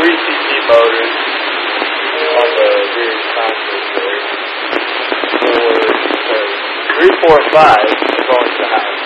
3 CC motors on the rear console there. 3, 4, and 5 are going to the house.